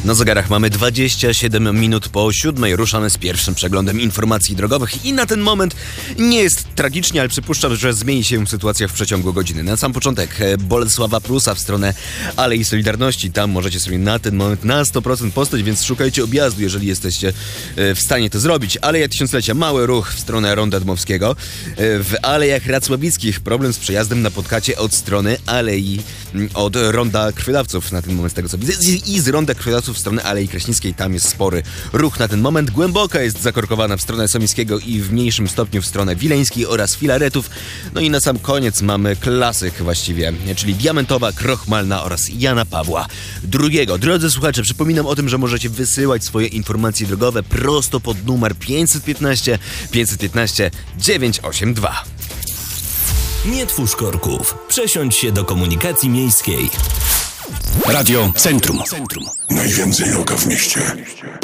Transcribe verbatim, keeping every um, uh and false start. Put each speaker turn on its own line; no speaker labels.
Na zegarach mamy dwadzieścia siedem minut po siódmej. Ruszamy z pierwszym przeglądem informacji drogowych i na ten moment nie jest tragicznie, ale przypuszczam, że zmieni się sytuacja w przeciągu godziny. Na sam początek Bolesława Prusa w stronę Alei Solidarności. Tam możecie sobie na ten moment na sto procent postać, więc szukajcie objazdu, jeżeli jesteście w stanie to zrobić. Aleja Tysiąclecia, mały ruch w stronę Ronda Dmowskiego. W Alejach Racławickich problem z przejazdem na Podkacie od strony Alei, od Ronda Krwiodawców na ten moment z tego co widzę. I z Ronda Krwiodawców w stronę Alei Kraśnickiej, tam jest spory ruch na ten moment. Głęboka jest zakorkowana w stronę Somińskiego i w mniejszym stopniu w stronę Wileńskiej oraz Filaretów. No i na sam koniec mamy klasyk właściwie, czyli Diamentowa, Krochmalna oraz Jana Pawła drugiego. Drodzy słuchacze, przypominam o tym, że możecie wysyłać swoje informacje drogowe prosto pod numer pięćset piętnaście pięćset piętnaście dziewięćset osiemdziesiąt dwa.
Nie twórz korków. Przesiądź się do komunikacji miejskiej.
Radio Centrum. Najwięcej oka w mieście.